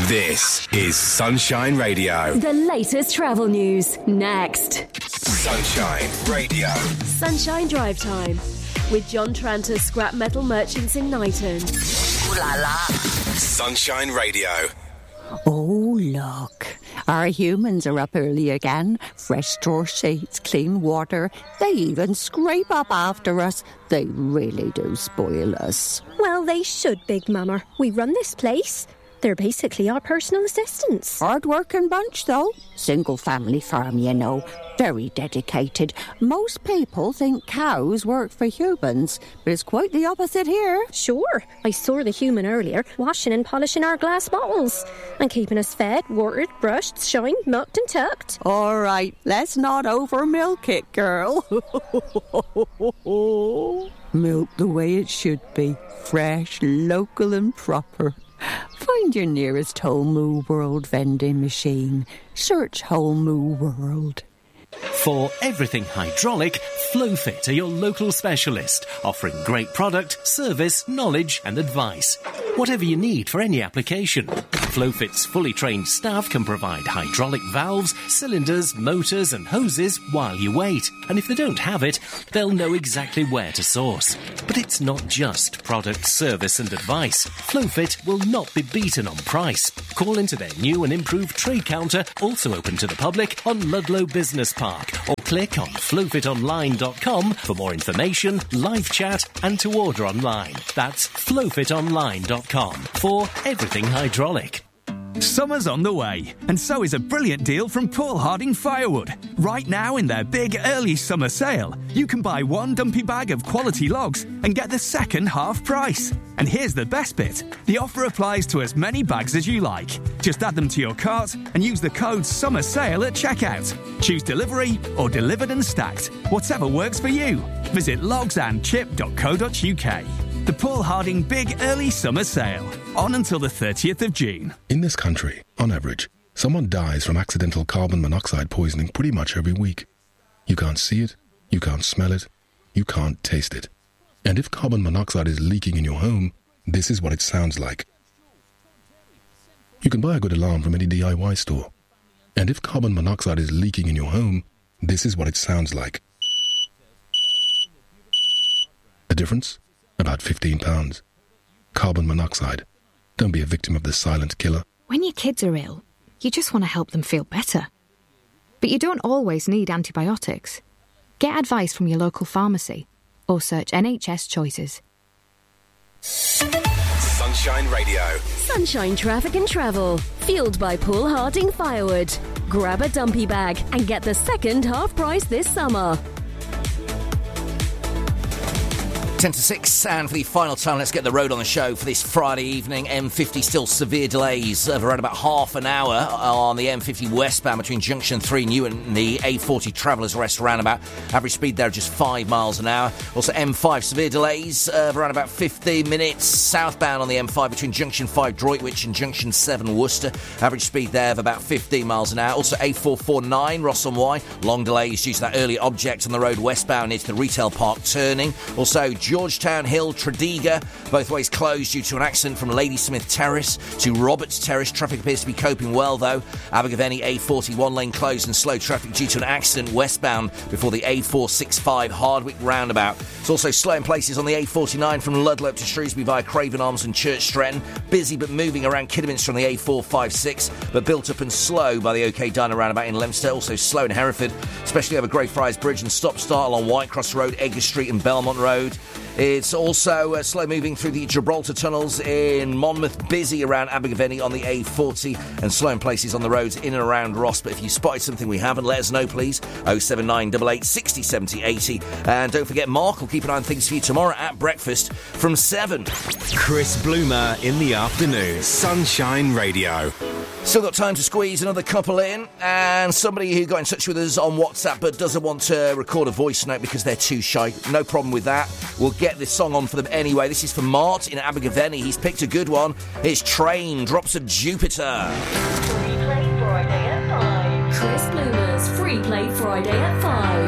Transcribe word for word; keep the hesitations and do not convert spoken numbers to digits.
This is Sunshine Radio. The latest travel news, next. Sunshine Radio. Sunshine Drive Time with John Tranter, Scrap Metal Merchants in Knighton. Ooh la la. Sunshine Radio. Oh, look. Our humans are up early again. Fresh store sheets, clean water. They even scrape up after us. They really do spoil us. Well, they should, Big Mama. We run this place. They're basically our personal assistants. Hard-working bunch, though. Single-family farm, you know. Very dedicated. Most people think cows work for humans, but it's quite the opposite here. Sure. I saw the human earlier, washing and polishing our glass bottles and keeping us fed, watered, brushed, shined, milked and tucked. All right, let's not over-milk it, girl. Milk the way it should be. Fresh, local and proper. Find your nearest Whole Moo World vending machine. Search Whole Moo World. For everything hydraulic, Flowfit are your local specialist, offering great product, service, knowledge and advice. Whatever you need for any application. Flowfit's fully trained staff can provide hydraulic valves, cylinders, motors and hoses while you wait. And if they don't have it, they'll know exactly where to source. But it's not just product, service and advice. Flowfit will not be beaten on price. Call into their new and improved trade counter, also open to the public, on Ludlow Business Park, or click on flowfit online dot com for more information, live chat and to order online. That's flowfit online dot com for everything hydraulic. Summer's on the way, and so is a brilliant deal from Paul Harding Firewood. Right now in their big early summer sale, you can buy one dumpy bag of quality logs and get the second half price. And here's the best bit. The offer applies to as many bags as you like. Just add them to your cart and use the code Summer Sale at checkout. Choose delivery or delivered and stacked, whatever works for you. Visit logs and chip dot co dot uk. The Paul Harding Big Early Summer Sale, on until the thirtieth of June. In this country, on average, someone dies from accidental carbon monoxide poisoning pretty much every week. You can't see it, you can't smell it, you can't taste it. And if carbon monoxide is leaking in your home, this is what it sounds like. You can buy a good alarm from any D I Y store. And if carbon monoxide is leaking in your home, this is what it sounds like. The difference? About fifteen pounds. Carbon monoxide. Don't be a victim of the silent killer. When your kids are ill, you just want to help them feel better. But you don't always need antibiotics. Get advice from your local pharmacy or search N H S Choices. Sunshine Radio. Sunshine Traffic and Travel. Fueled by Paul Harding Firewood. Grab a dumpy bag and get the second half price this summer. ten to six, and for the final time, let's get the road on the show for this Friday evening. M fifty still severe delays of around about half an hour on the M fifty westbound between Junction three New and the A forty Travellers Rest roundabout. Average speed there just five miles an hour. Also M five severe delays of around about fifteen minutes southbound on the M five between Junction five Droitwich and Junction seven Worcester. Average speed there of about fifteen miles an hour. Also A four forty-nine Ross on Wye. Long delays due to that early object on the road westbound near to the retail park turning. Also Georgetown Hill, Tredegar, both ways closed due to an accident from Ladysmith Terrace to Roberts Terrace. Traffic appears to be coping well, though. Abergavenny A forty, one lane closed and slow traffic due to an accident westbound before the A four sixty-five Hardwick roundabout. It's also slow in places on the A forty-nine from Ludlow to Shrewsbury via Craven Arms and Church Stretton. Busy but moving around Kidderminster on the A four fifty-six, but built up and slow by the OK Diner roundabout in Leominster. Also slow in Hereford, especially over Greyfriars Bridge and stop-start along Whitecross Road, Edgar Street and Belmont Road. It's also uh, slow moving through the Gibraltar tunnels in Monmouth, busy around Abergavenny on the A forty and slow in places on the roads in and around Ross. But if you spotted something we haven't, let us know, please. oh seven nine eight eight, six oh, seven oh, eight oh. And don't forget, Mark will keep an eye on things for you tomorrow at breakfast from seven. Chris Bloomer in the afternoon. Sunshine Radio. Still got time to squeeze another couple in, and somebody who got in touch with us on WhatsApp but doesn't want to record a voice note because they're too shy. No problem with that. We'll get this song on for them anyway. This is for Mart in Abergavenny. He's picked a good one. It's Train, Drops of Jupiter. Free Play Friday at five. Chris Bloomer's Free Play Friday at five.